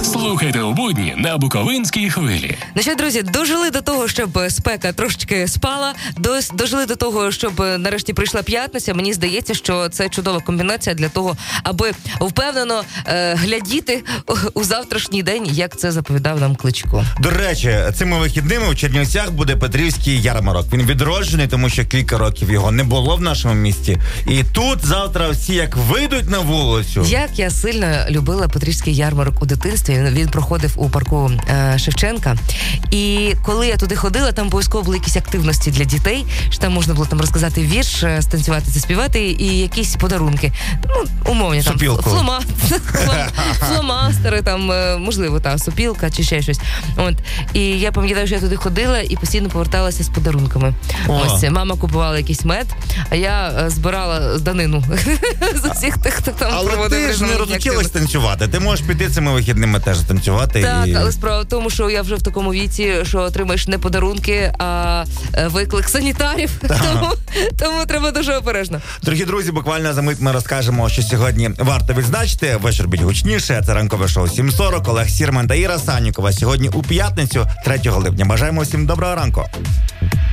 Слухайте у будні на Буковинській хвилі. Ну що, друзі, дожили до того, щоб спека трошечки спала, дожили до того, щоб нарешті прийшла п'ятниця. Мені здається, що це чудова комбінація для того, аби впевнено глядіти у завтрашній день, як це заповідав нам Кличко. До речі, цими вихідними у Чернівцях буде Петрівський ярмарок. Він відроджений, тому що кілька років його не було в нашому місті. І тут завтра всі як вийдуть на вулицю. Як я сильно любила Петрівський ярмарок у дитинстві. Він проходив у парку Шевченка. І коли я туди ходила, там обов'язково були якісь активності для дітей, що там можна було там розказати вірш, станцювати, заспівати і якісь подарунки. Ну, умовні, там фломастери, там, можливо, сопілка чи ще щось. От. І я пам'ятаю, що я туди ходила і постійно поверталася з подарунками. Ось, мама купувала якийсь мед, а я збирала данину з усіх тих, хто там проводив. Але ти ж не розучилась танцювати. Ти можеш піти цими вихідними теж танцювати. Так, але справа в тому, що я вже в такому віці, що отримаєш не подарунки, а виклик санітарів. Тому треба дуже обережно. Дорогі друзі, буквально за мить ми розкажемо, що сьогодні варто відзначити. Вечір більш гучніше. Це ранкове шоу 7:40. Олег Сірман та Іра Саннікова. Сьогодні у п'ятницю, 3 липня. Бажаємо всім доброго ранку.